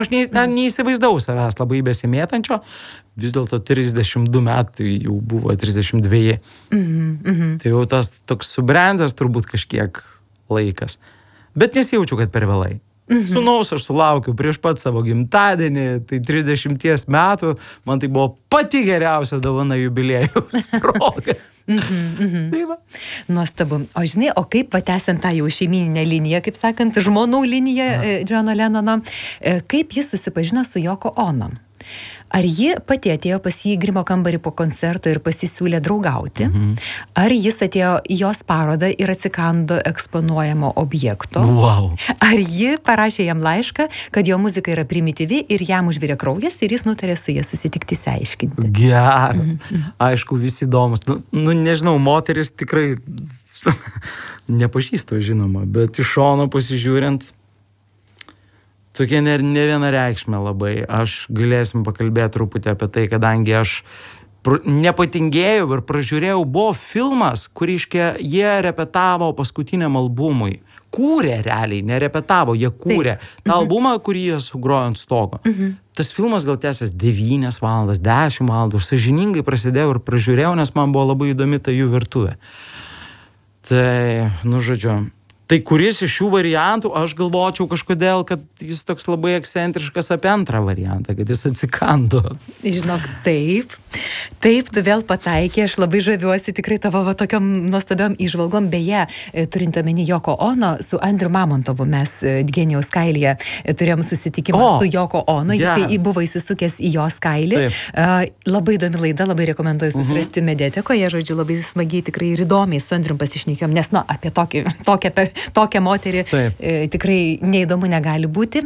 Aš neįsivaizdavau savęs labai besimėtančio, vis dėlto 32 metai jau buvo 32. Tai jau tas toks subrendęs turbūt kažkiek laikas. Bet nesijaučiu, kad per vėlai. Sūnaus aš sulaukiu prieš pat savo gimtadienį, tai 30 metų, man tai buvo pati geriausia dovana jubiliejaus proga. Tai va. Nuostabu. O žinai, o kaip patęsiant tą jau šeimyninę liniją, kaip sakant, žmonų liniją Johno Lennono, kaip jis susipažino su Yoko Ono? Ar ji pati atėjo pas jį į grimo kambarį po koncerto ir pasisiūlė draugauti? Ar jis atėjo į jos parodą ir atsikando eksponuojamo objekto? Wow. Ar ji parašė jam laišką, kad jo muzika yra primityvi ir jam užvirė kraujas ir jis nutarė su jie susitikti, išsiaiškinti? Geras. Aišku, visi įdomus. Nu, nežinau, moteris tikrai nepažįstu, žinoma, bet iš šono pasižiūrint, tokia ne vienareikšmė labai. Aš galėsim pakalbėti truputį apie tai, kadangi aš nepatingėjau ir pražiūrėjau, buvo filmas, kur jie repetavo paskutiniam albumui. Kūrė realiai, nerepetavo, jie kūrė tą albumą, kurį jie sugrojo ant stogo. Tas filmas gal tęsės 9 valandas, 10 valandų. Aš sąžiningai prasidėjau ir pražiūrėjau, nes man buvo labai įdomi ta jų virtuvė. Tai, žodžiu, tai kuris iš šių variantų, aš galvočiau kažkodėl, kad jis toks labai ekscentriškas apie antrą variantą, kad jis atsikando. Žinok, taip, tu vėl pataikė, aš labai žaviuosi tikrai tavo tokiom nuostabiom įžvalgom, beje, turint omeny Yoko Ono, su Andriu Mamontovu mes Genijaus kailyje turėjom susitikimą su Yoko Ono, jisai buvo įsisukęs į jos kailį. Labai įdomi laida, labai rekomenduoju susirasti mediatekoje, žodžiu, labai smagiai tikrai ir įdomiai su Andrium pasišnekėjom, nes, apie tokią moterį tikrai neįdomu negali būti.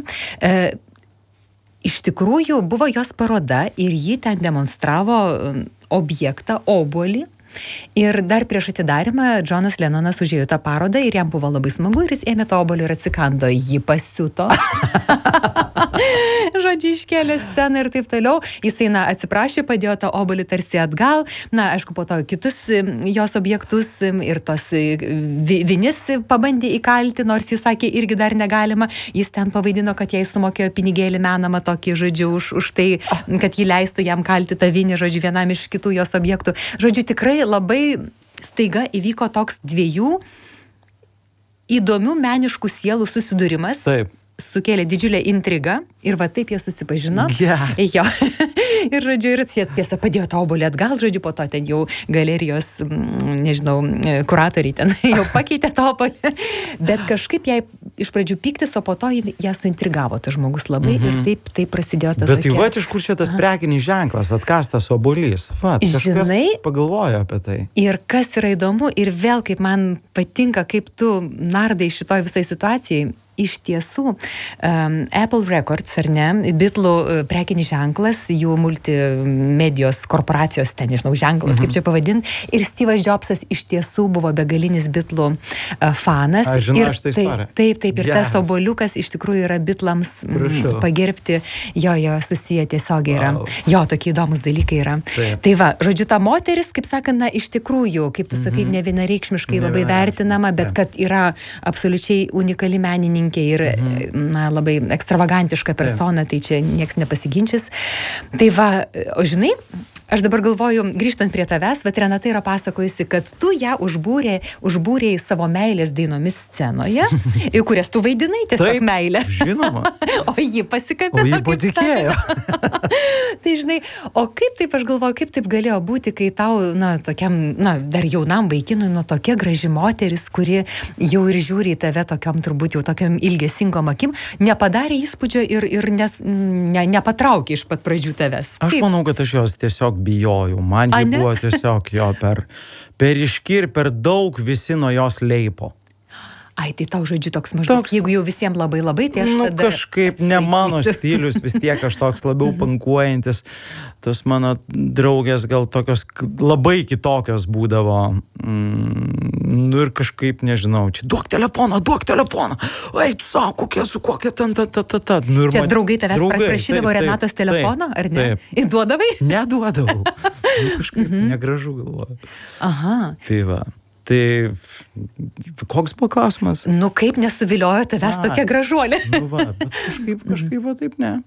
Iš tikrųjų, buvo jos paroda ir ji ten demonstravo objektą, obuolį. Ir dar prieš atidarymą Johnas Lennonas užėjo tą parodą ir jam buvo labai smagu ir jis ėmė tą obuolį ir atsikando. Jį pasiuto. Žodžiu, iškėlė sceną ir taip toliau. Jis atsiprašė, padėjo tą obuolį tarsi atgal. Aišku, po to kitus jos objektus ir tos vinis pabandė įkalti, nors jis sakė, irgi dar negalima. Jis ten pavaidino, kad jai sumokėjo pinigėlį menamą tokį, žodžiu, už tai, kad jį leistų jam kalti tą vinį, žodžiu, vienam iš kitų jos objektų. Žodžiu, tikrai labai staiga įvyko toks 2 įdomių meniškų sielų susidūrimas. Taip. Sukėlė didžiulę intrigą ir va taip jie susipažino. Jo. Ir, žodžiu, ir tiesa padėjo tą obuolį atgal, žodžiu, po to ten jau galerijos, nežinau, kuratoriai ten jau pakeitė tą obuolį. Bet kažkaip jai iš pradžių pyktis, o po to ją suintrigavo tas žmogus labai ir taip prasidėjo ta tokia. Bet tai va, iš kur čia tas prekinis ženklas, atkastas obuolys? Va, kažkas pagalvojo apie tai. Ir kas yra įdomu, ir vėl kaip man patinka, kaip tu nardai šitoj visai situacijai. Iš tiesų, Apple Records, ar ne, Beatlų prekinis ženklas, jų multimedijos korporacijos, ten, nežinau, ženklas, kaip čia pavadinti, ir Steve'as Jobsas iš tiesų buvo begalinis Beatlų fanas. Aš tai istoriją. Taip, ir tas obuoliukas iš tikrųjų yra Beatlams pagerbti, jo susiję tiesiogiai yra. Jo, tokie įdomus dalykai yra. Tai va, žodžiu, ta moteris, kaip sakant, iš tikrųjų, kaip tu sakai, ne vienareikšmiškai labai vertinama, bet kad yra absoliučiai unikali menininkė ir labai ekstravagantiška persona, tai čia nieks nepasiginčys. Tai va, o žinai, aš dabar galvoju, grįžtant prie tavęs, vat Renata yra pasakojusi, kad tu ją užbūrėjai savo meilės dainomis scenoje, į kurias tu vaidinai tiesiog meilę. Žinoma. O ji pasikabino. O ji patikėjo. Tai žinai, o kaip taip, aš galvoju, kaip taip galėjo būti, kai tau, tokiam, dar jaunam vaikinui, tokia graži moteris, kuri jau ir žiūri į tave tokiam, turbūt jau tokiam ilgesingom akim, nepadarė įspūdžio ir nepatraukė iš pat pradžių tavęs. Aš manau, kad aš jos tiesiog bijojau. Man ji buvo tiesiog jo per ryški ir per daug visi nuo jos leipo. Ai, tai tau žodžiu toks maždaug, jeigu jau visiems labai, tai aš tada... Kažkaip ne mano stilius, vis tiek aš toks labiau pankuojantis. Tos mano draugės gal tokios labai kitokios būdavo. Ir kažkaip, nežinau, čia duok telefoną. Ai, tu savo, kokia ten. Čia draugai tavęs prašydavo Renatos telefono, ar ne? Taip. Įduodavai? Neduodavau. Kažkaip negražu galvoju. Aha. Tai va. Tai koks buvo klausimas? Kaip nesuviliojo tavęs tokia gražuolė? Bet kažkaip va taip ne.